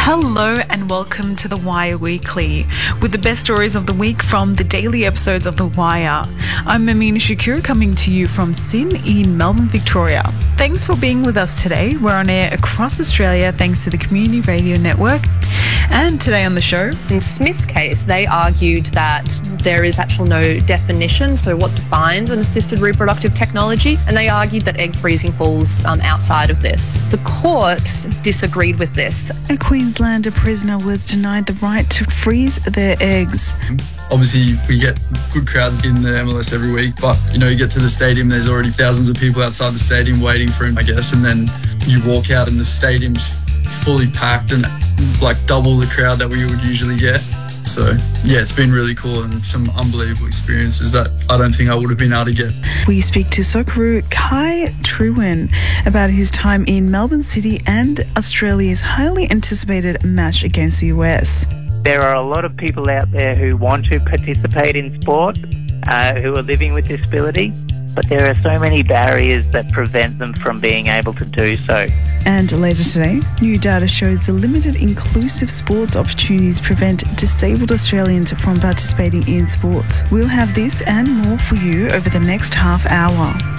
Hello and welcome to The Wire Weekly, with the best stories of the week from the daily episodes of The Wire. I'm Amina Shakur, coming to you from Sin in Melbourne, Victoria. Thanks for being with us today. We're on air across Australia thanks to the Community Radio Network. And today on the show, in Smith's case, they argued that there is actually no definition, so what defines an assisted reproductive technology, and they argued that egg freezing falls outside of this. The court disagreed with this. A Queenslander prisoner was denied the right to freeze their eggs. Obviously, we get good crowds in the MLS every week, but, you get to the stadium, there's already thousands of people outside the stadium waiting for him, I guess, and then you walk out and the stadium's fully packed and like double the crowd that we would usually get. So, yeah, it's been really cool and some unbelievable experiences that I don't think I would have been able to get. We speak to Socceroo Kai Trewin about his time in Melbourne City and Australia's highly anticipated match against the US. There are a lot of people out there who want to participate in sport, who are living with disability, but there are so many barriers that prevent them from being able to do so. And later today, new data shows the limited inclusive sports opportunities prevent disabled Australians from participating in sports. We'll have this and more for you over the next half hour.